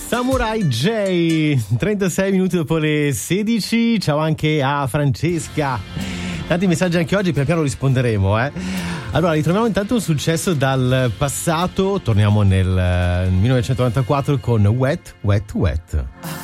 Samurai J, 36 minuti dopo le 16. Ciao anche a Francesca. Tanti messaggi anche oggi, pian piano risponderemo, Allora, ritroviamo intanto un successo dal passato. Torniamo nel 1994 con Wet, Wet, Wet.